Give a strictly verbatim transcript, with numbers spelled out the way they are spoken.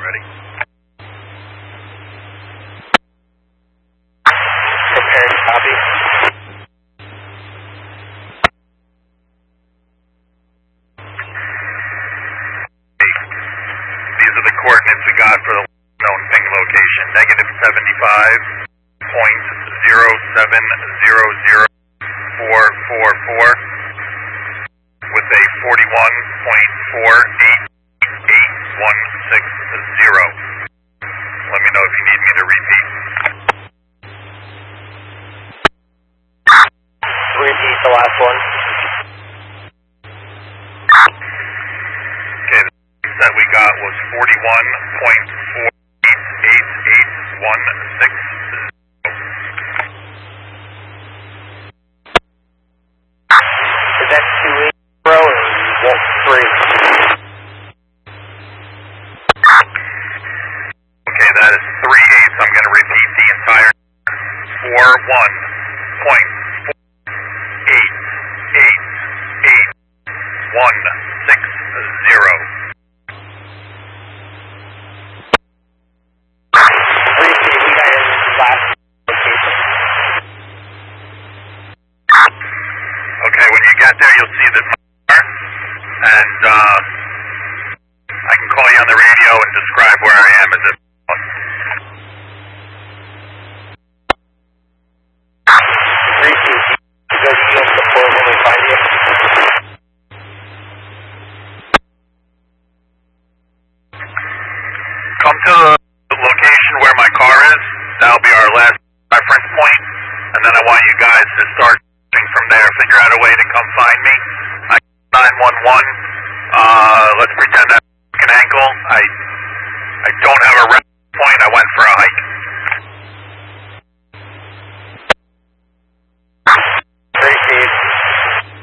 ready. Prepared, copy. These are the coordinates we got for the known ping location. Negative seventy-five point zero seven zero zero four four four with a forty-one point four eight eight one six zero. Let me know if you need me to repeat. Repeat the last one. Okay, the set we got was forty-one point four eight eight eight one six zero. Is that two eight zero or one three? Okay, that is three eighths. I'm going to repeat the entire four one point four eight eight eight one six zero. Repeat, we got your last location. Okay, when you get there, you'll see the car, and uh, I can call you on the radio and describe where I am as if. Repeat, you guys give us the floor when we find you. Come to the location where my car is. That'll be our last reference point, and then I want you guys to start from there. Figure out a way to come find me. I nine one one. Uh, let's pretend I have an ankle. I I don't have a rep